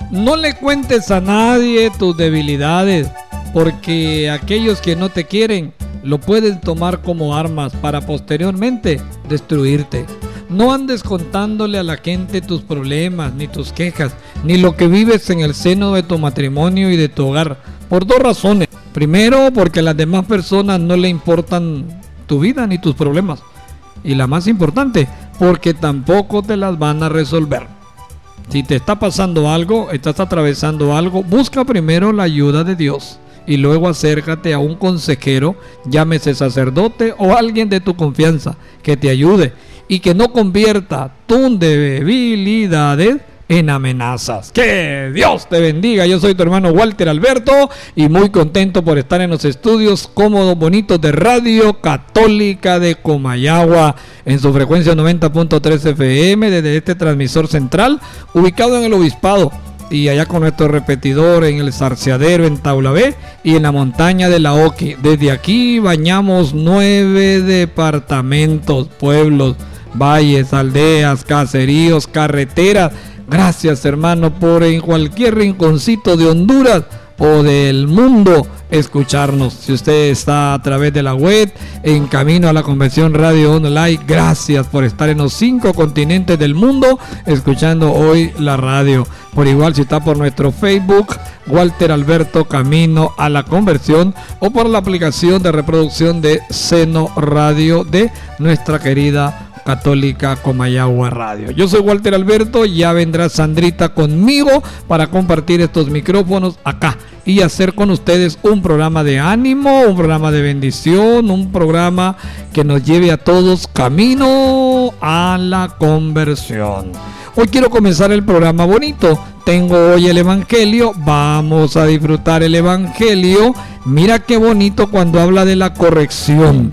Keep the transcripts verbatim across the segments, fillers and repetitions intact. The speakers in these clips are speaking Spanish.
No le cuentes a nadie tus debilidades, porque aquellos que no te quieren lo pueden tomar como armas para posteriormente destruirte. No andes contándole a la gente tus problemas, ni tus quejas, ni lo que vives en el seno de tu matrimonio y de tu hogar, por dos razones. Primero, porque a las demás personas no le importan tu vida ni tus problemas. Y la más importante, porque tampoco te las van a resolver. Si te está pasando algo, estás atravesando algo, busca primero la ayuda de Dios y luego acércate a un consejero, llámese sacerdote o alguien de tu confianza, que te ayude y que no convierta tus debilidades en amenazas. Que Dios te bendiga. Yo soy tu hermano Walter Alberto y muy contento por estar en los estudios cómodos, bonitos de Radio Católica de Comayagua en su frecuencia noventa punto tres F M desde este transmisor central ubicado en el Obispado y allá con nuestro repetidor en el Zarceadero en Taulabé y en la montaña de la Oqui. Desde aquí bañamos nueve departamentos, pueblos, valles, aldeas, caseríos, carreteras. Gracias, hermano, por en cualquier rinconcito de Honduras o del mundo escucharnos. Si usted está a través de la web, en camino a la convención Radio Online, gracias por estar en los cinco continentes del mundo escuchando hoy la radio. Por igual, si está por nuestro Facebook, Walter Alberto Camino a la Conversión, o por la aplicación de reproducción de Seno Radio de nuestra querida Católica Comayagua Radio. Yo soy Walter Alberto, ya vendrá Sandrita conmigo para compartir estos micrófonos acá y hacer con ustedes un programa de ánimo, un programa de bendición, un programa que nos lleve a todos camino a la conversión. Hoy quiero comenzar el programa bonito. Tengo hoy el Evangelio, vamos a disfrutar el Evangelio. Mira qué bonito cuando habla de la corrección.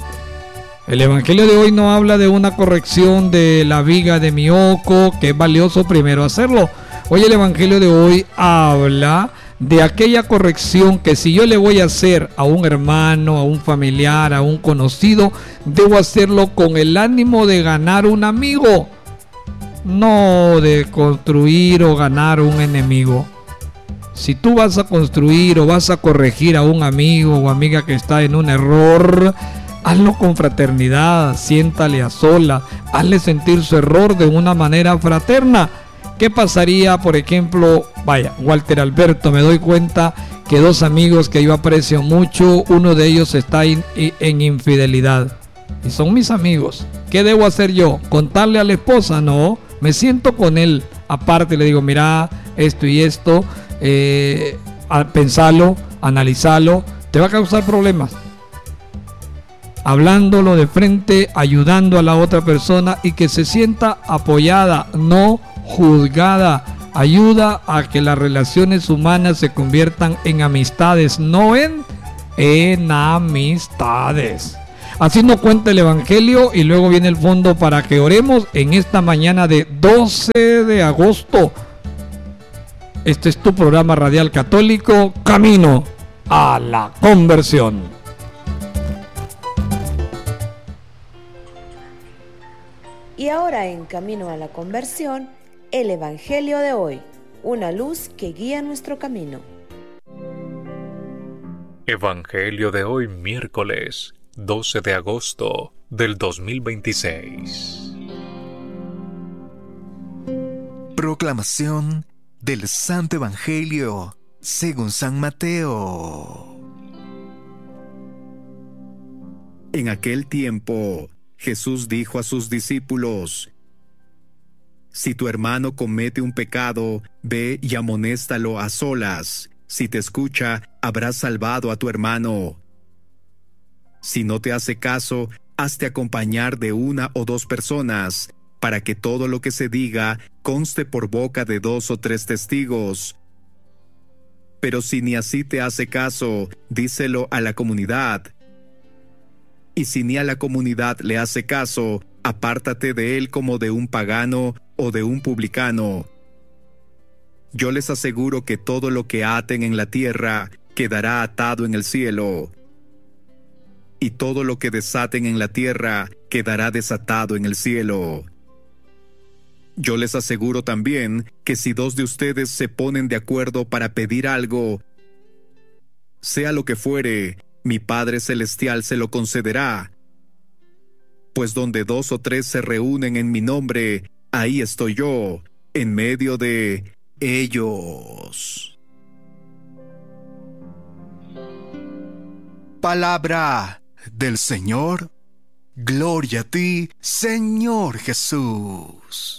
El Evangelio de hoy no habla de una corrección de la viga de mi ojo, que es valioso primero hacerlo. Hoy el Evangelio de hoy habla de aquella corrección que si yo le voy a hacer a un hermano, a un familiar, a un conocido, debo hacerlo con el ánimo de ganar un amigo, no de construir o ganar un enemigo. Si tú vas a construir o vas a corregir a un amigo o amiga que está en un error, hazlo con fraternidad, siéntale a sola, hazle sentir su error de una manera fraterna. ¿Qué pasaría, por ejemplo, vaya, Walter Alberto, me doy cuenta que dos amigos que yo aprecio mucho, uno de ellos está in, en infidelidad y son mis amigos? ¿Qué debo hacer yo? ¿Contarle a la esposa? No, me siento con él aparte, le digo, mira, esto y esto, eh, pensalo, analizalo, te va a causar problemas. Hablándolo de frente, ayudando a la otra persona y que se sienta apoyada, no juzgada. Ayuda a que las relaciones humanas se conviertan en amistades, no en enamistades. Así nos cuenta el Evangelio y luego viene el fondo para que oremos en esta mañana de doce de agosto. Este es tu programa radial católico, Camino a la Conversión. Y ahora en Camino a la Conversión, el Evangelio de hoy, una luz que guía nuestro camino. Evangelio de hoy, miércoles doce de agosto del dos mil veintiséis. Proclamación del Santo Evangelio según San Mateo. En aquel tiempo, Jesús dijo a sus discípulos: si tu hermano comete un pecado, ve y amonéstalo a solas. Si te escucha, habrás salvado a tu hermano. Si no te hace caso, hazte acompañar de una o dos personas, para que todo lo que se diga conste por boca de dos o tres testigos. Pero si ni así te hace caso, díselo a la comunidad. Y si ni a la comunidad le hace caso, apártate de él como de un pagano o de un publicano. Yo les aseguro que todo lo que aten en la tierra quedará atado en el cielo, y todo lo que desaten en la tierra quedará desatado en el cielo. Yo les aseguro también que si dos de ustedes se ponen de acuerdo para pedir algo, sea lo que fuere, mi Padre Celestial se lo concederá. Pues donde dos o tres se reúnen en mi nombre, ahí estoy yo, en medio de ellos. Palabra del Señor. Gloria a ti, Señor Jesús.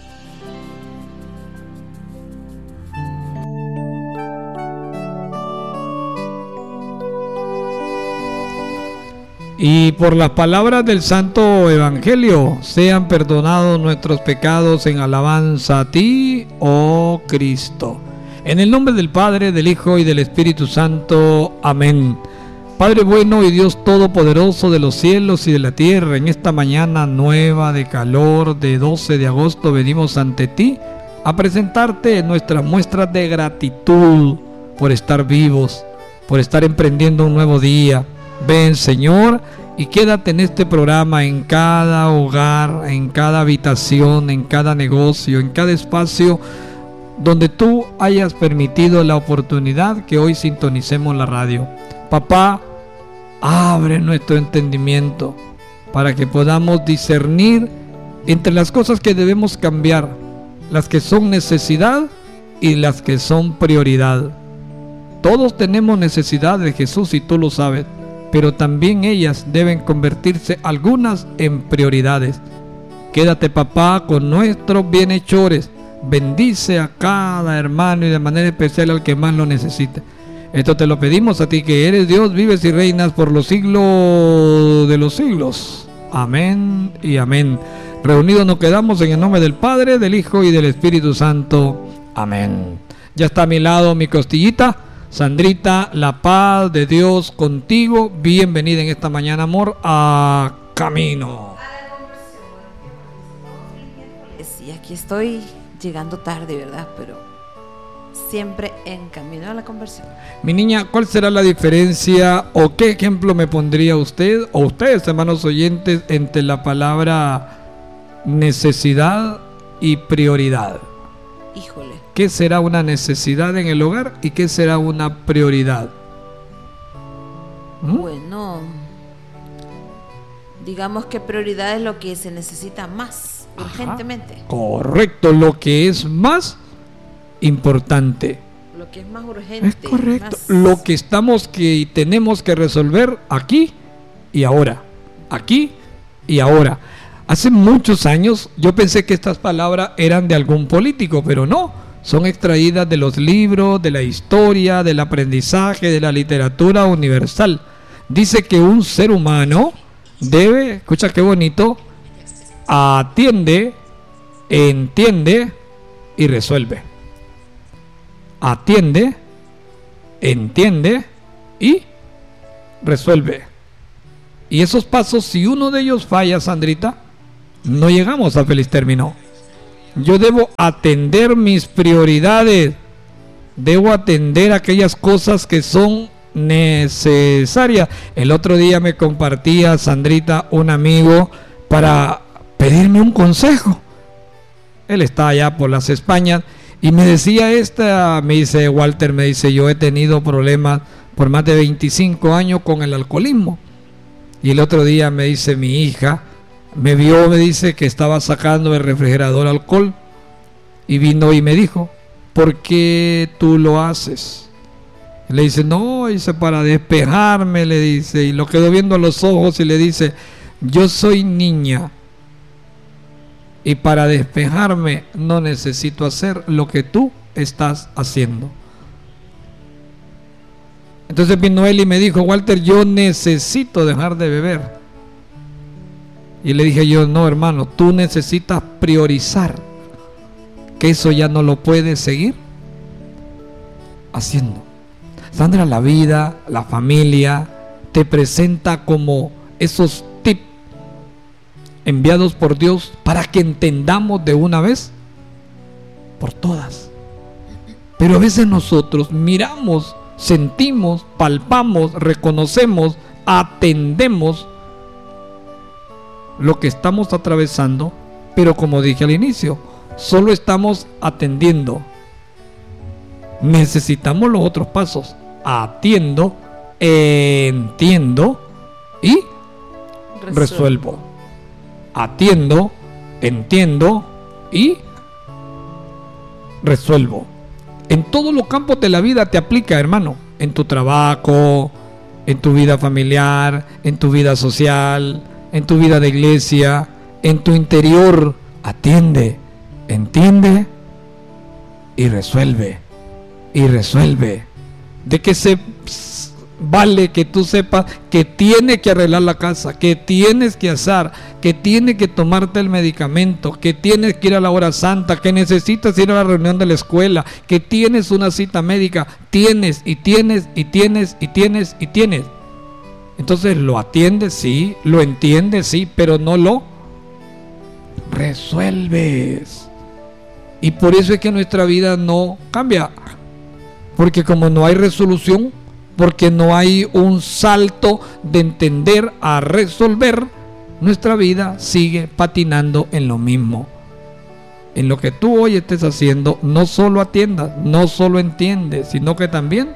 Y por las palabras del Santo Evangelio, sean perdonados nuestros pecados en alabanza a ti, oh Cristo. En el nombre del Padre, del Hijo y del Espíritu Santo. Amén. Padre bueno y Dios todopoderoso de los cielos y de la tierra, en esta mañana nueva de calor de doce de agosto venimos ante ti a presentarte nuestras muestras de gratitud por estar vivos, por estar emprendiendo un nuevo día. Ven, Señor, y quédate en este programa, en cada hogar, en cada habitación, en cada negocio, en cada espacio donde tú hayas permitido la oportunidad que hoy sintonicemos la radio. Papá, abre nuestro entendimiento para que podamos discernir entre las cosas que debemos cambiar, las que son necesidad y las que son prioridad. Todos tenemos necesidad de Jesús y tú lo sabes, pero también ellas deben convertirse algunas en prioridades. Quédate, papá, con nuestros bienhechores. Bendice a cada hermano y de manera especial al que más lo necesite. Esto te lo pedimos a ti, que eres Dios, vives y reinas por los siglos de los siglos. Amén y amén. Reunidos nos quedamos en el nombre del Padre, del Hijo y del Espíritu Santo. Amén. Ya está a mi lado mi costillita. Sandrita, la paz de Dios contigo. Bienvenida en esta mañana, amor, a Camino. Y aquí estoy llegando tarde, ¿verdad? Pero siempre en camino a la conversión. Mi niña, ¿cuál será la diferencia o qué ejemplo me pondría usted o ustedes, hermanos oyentes, entre la palabra necesidad y prioridad? Híjole. ¿Qué será una necesidad en el hogar y qué será una prioridad? ¿Mm? Bueno, digamos que prioridad es lo que se necesita más, ajá, urgentemente. Correcto, lo que es más importante. Lo que es más urgente. Es correcto, más... lo que estamos que tenemos que resolver aquí y ahora. Aquí y ahora. Hace muchos años yo pensé que estas palabras eran de algún político, pero no. Son extraídas de los libros, de la historia, del aprendizaje, de la literatura universal. Dice que un ser humano debe, escucha qué bonito, atiende, entiende y resuelve. Atiende, entiende y resuelve. Y esos pasos, si uno de ellos falla, Sandrita, no llegamos a feliz término. Yo debo atender mis prioridades. Debo atender aquellas cosas que son necesarias. El otro día me compartía, Sandrita, un amigo para pedirme un consejo. Él está allá por las Españas y me decía esta, me dice Walter, me dice, yo he tenido problemas por más de veinticinco años con el alcoholismo. Y el otro día me dice mi hija, me vio, me dice que estaba sacando del refrigerador alcohol y vino y me dijo, ¿por qué tú lo haces? Le dice, no, dice, para despejarme, le dice, y lo quedó viendo a los ojos y le dice, yo soy niña y para despejarme no necesito hacer lo que tú estás haciendo. Entonces vino él y me dijo, Walter, yo necesito dejar de beber. Y le dije yo, no, hermano, tú necesitas priorizar, que eso ya no lo puedes seguir haciendo. Sandra, la vida, la familia, te presenta como esos tips enviados por Dios para que entendamos de una vez por todas. Pero a veces nosotros miramos, sentimos, palpamos, reconocemos, atendemos lo que estamos atravesando, pero como dije al inicio, solo estamos atendiendo. Necesitamos los otros pasos. Atiendo, entiendo y resuelvo. resuelvo. Atiendo, entiendo y resuelvo. En todos los campos de la vida te aplica, hermano. En tu trabajo, en tu vida familiar, en tu vida social, en tu vida de iglesia, en tu interior. Atiende, entiende y resuelve. Y resuelve. ¿De qué se vale que tú sepas que tienes que arreglar la casa, que tienes que hacer, que tienes que tomarte el medicamento, que tienes que ir a la hora santa, que necesitas ir a la reunión de la escuela, que tienes una cita médica? Tienes y tienes y tienes y tienes y tienes. Entonces lo atiendes, sí, lo entiendes, sí, pero no lo resuelves. Y por eso es que nuestra vida no cambia. Porque como no hay resolución, porque no hay un salto de entender a resolver, nuestra vida sigue patinando en lo mismo. En lo que tú hoy estés haciendo, no solo atiendas, no solo entiendes, sino que también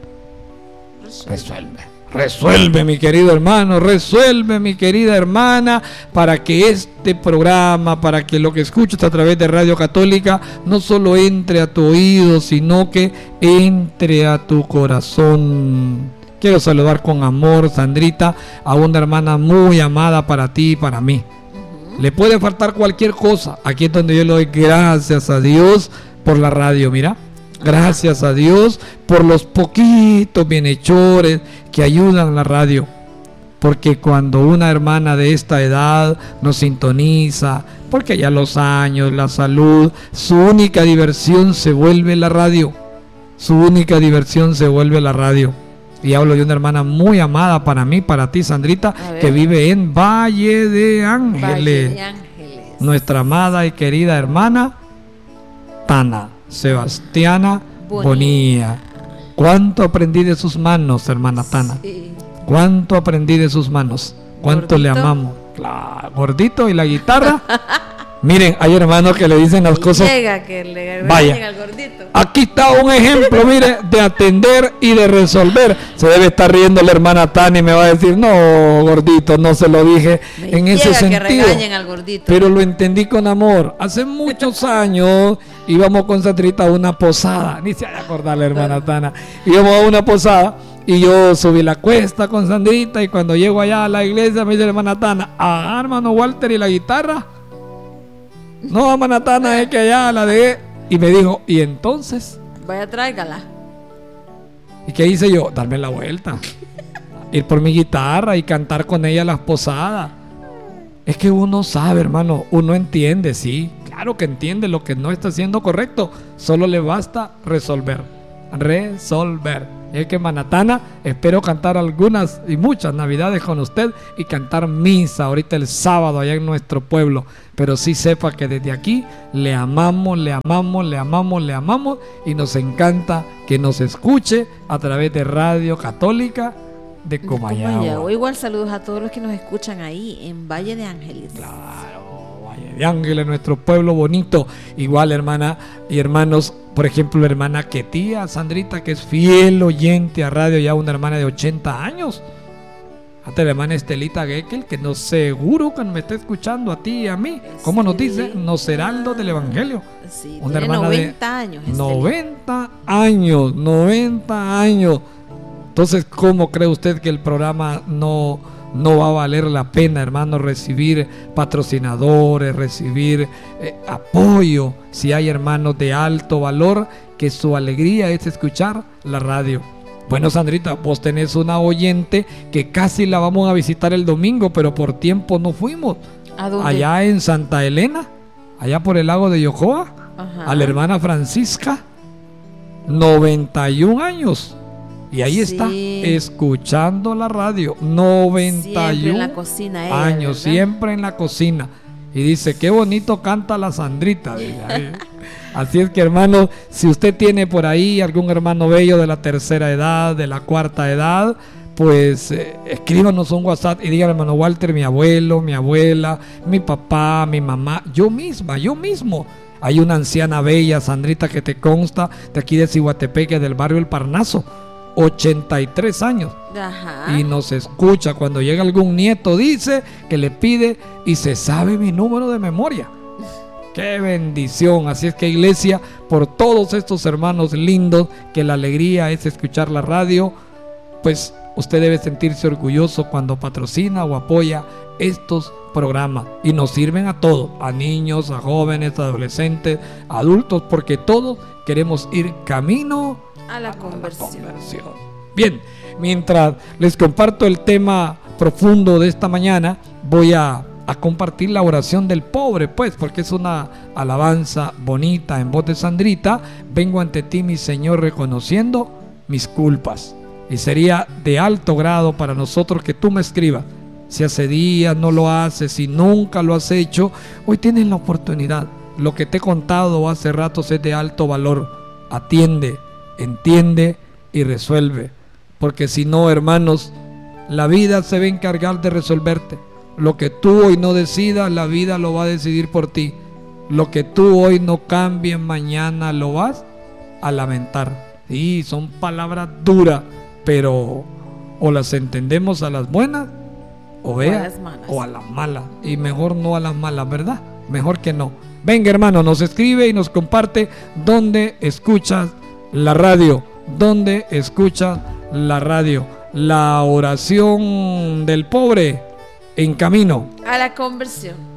resuelve. Resuelve, mi querido hermano, resuelve, mi querida hermana, para que este programa, para que lo que escuches a través de Radio Católica no solo entre a tu oído, sino que entre a tu corazón. Quiero saludar con amor, Sandrita, a una hermana muy amada para ti y para mí. Uh-huh. Le puede faltar cualquier cosa. Aquí es donde yo le doy gracias a Dios por la radio, mira. Gracias a Dios por los poquitos bienhechores que ayudan a la radio. Porque cuando una hermana de esta edad nos sintoniza, porque ya los años, la salud, su única diversión se vuelve la radio. Su única diversión se vuelve la radio. Y hablo de una hermana muy amada para mí, para ti, Sandrita, que vive en Valle de Ángeles. Valle de Ángeles. Nuestra amada y querida hermana Tana Sebastiana Bonilla. Bonilla. ¿Cuánto aprendí de sus manos, hermana Tana? Sí. ¿Cuánto aprendí de sus manos? ¿Cuánto ¿Gordito? Le amamos? Claro, gordito y la guitarra. Miren, hay hermanos que le dicen las y cosas. Llega que le vaya, al gordito. Aquí está un ejemplo, mire, de atender y de resolver. Se debe estar riendo la hermana Tana y me va a decir, no, gordito, no se lo dije me en ese sentido. Que regañen al gordito. Pero lo entendí con amor. Hace muchos años íbamos con Sandrita a una posada. Ni se ha de acordar la hermana Tana. Íbamos a una posada. Y yo subí la cuesta con Sandrita. Y cuando llego allá a la iglesia me dice la hermana Tana, ah, hermano Walter, ¿y la guitarra? No, hermana Tana, es que allá la dejé. Y me dijo, ¿y entonces? Vaya, tráigala. ¿Y qué hice yo? Darme la vuelta. Ir por mi guitarra y cantar con ella las posadas. Es que uno sabe, hermano, uno entiende, sí. Claro que entiende lo que no está haciendo correcto. Solo le basta resolver. Resolver. Es que Manatana, espero cantar algunas y muchas navidades con usted y cantar misa ahorita el sábado allá en nuestro pueblo. Pero sí sepa que desde aquí le amamos, le amamos, le amamos, le amamos y nos encanta que nos escuche a través de Radio Católica de Comayagua. Comayagua. Igual saludos a todos los que nos escuchan ahí en Valle de Ángeles. Claro. De Ángeles, nuestro pueblo bonito. Igual, hermana y hermanos, por ejemplo, la hermana Ketía, Sandrita, que es fiel oyente a radio, ya una hermana de ochenta años. Hasta la hermana Estelita Gekel, que no seguro que me está escuchando a ti y a mí. ¿Cómo sí. nos dice? Nos heraldo del Evangelio. Sí, una hermana noventa años. noventa años, noventa años. Entonces, ¿cómo cree usted que el programa no... no va a valer la pena, hermano, recibir patrocinadores, recibir eh, apoyo, si hay hermanos de alto valor, que su alegría es escuchar la radio? Bueno, Sandrita, vos tenés una oyente que casi la vamos a visitar el domingo, pero por tiempo no fuimos. ¿A dónde? Allá en Santa Elena, allá por el lago de Yocoa. Ajá. A la hermana Francisca, noventa y un años. Y ahí sí. está, escuchando la radio, noventa y uno en la cocina ella, años, ¿verdad? Siempre en la cocina. Y dice, qué bonito canta la Sandrita. Así es que, hermano, si usted tiene por ahí algún hermano bello de la tercera edad, de la cuarta edad, pues eh, escríbanos un WhatsApp y diga, hermano Walter, mi abuelo, mi abuela, mi papá, mi mamá, yo misma, yo mismo. Hay una anciana bella, Sandrita, que te consta, de aquí de Ciguatepeque, del barrio El Parnaso, ochenta y tres años. Ajá. Y nos escucha cuando llega algún nieto, dice que le pide y se sabe mi número de memoria. ¡Qué bendición! Así es que, iglesia, por todos estos hermanos lindos, que la alegría es escuchar la radio, pues usted debe sentirse orgulloso cuando patrocina o apoya estos programas. Y nos sirven a todos, a niños, a jóvenes, a adolescentes, a adultos, porque todos queremos ir camino a la conversión. A la conversión. Bien, mientras les comparto el tema profundo de esta mañana, voy a a compartir la oración del pobre, pues, porque es una alabanza bonita en voz de Sandrita. Vengo ante ti, mi Señor, reconociendo mis culpas. Y sería de alto grado para nosotros que tú me escribas. Si hace días no lo haces, si nunca lo has hecho, hoy tienes la oportunidad. Lo que te he contado hace ratos es de alto valor. Atiende, entiende y resuelve. Porque si no, hermanos, la vida se va a encargar de resolverte. Lo que tú hoy no decidas, la vida lo va a decidir por ti. Lo que tú hoy no cambies, mañana lo vas a lamentar. Sí, son palabras duras, pero o las entendemos a las buenas o, vea, o, a las malas. o a las malas. Y mejor no a las malas, ¿verdad? Mejor que no. Venga, hermano, nos escribe y nos comparte dónde escuchas la radio. Dónde escuchas la radio. La oración del pobre en camino a la conversión.